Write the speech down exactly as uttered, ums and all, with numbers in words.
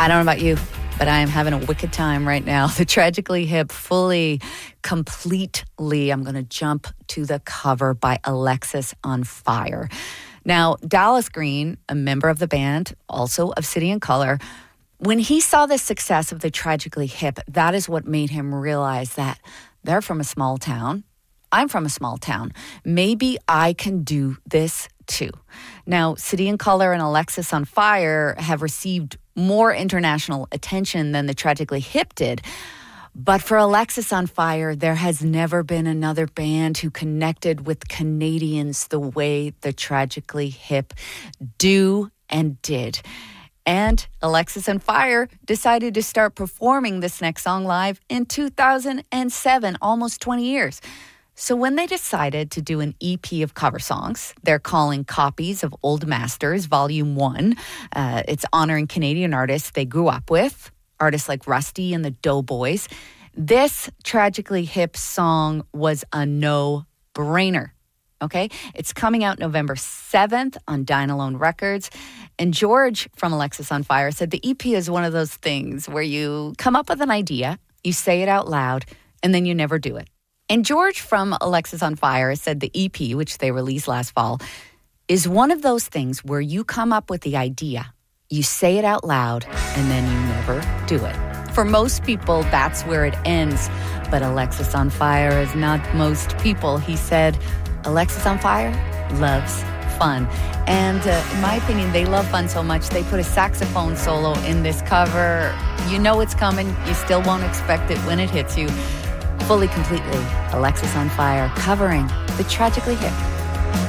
I don't know about you, but I am having a wicked time right now. The Tragically Hip, fully, completely. I'm going to jump to the cover by Alexisonfire. Now, Dallas Green, a member of the band, also of City and Colour, when he saw the success of the Tragically Hip, that is what made him realize that they're from a small town. I'm from a small town. Maybe I can do this too. Now, City and Colour and Alexisonfire have received more international attention than the Tragically Hip did. But for Alexisonfire, there has never been another band who connected with Canadians the way the Tragically Hip do and did. And Alexisonfire decided to start performing this next song live in two thousand seven, almost twenty years. So when they decided to do an E P of cover songs, they're calling Copies of Old Masters, Volume one. Uh, it's honoring Canadian artists they grew up with, artists like Rusty and the Doughboys. This Tragically Hip song was a no-brainer, okay? It's coming out November seventh on Dynalone Records. And George from Alexisonfire said the E P is one of those things where you come up with an idea, you say it out loud, and then you never do it. And George from Alexisonfire said the E P, which they released last fall, is one of those things where you come up with the idea, you say it out loud, and then you never do it. For most people, that's where it ends. But Alexisonfire is not most people. He said, Alexisonfire loves fun. And uh, in my opinion, they love fun so much, they put a saxophone solo in this cover. You know it's coming. You still won't expect it when it hits you. Fully, completely, Alexisonfire covering the Tragically Hip.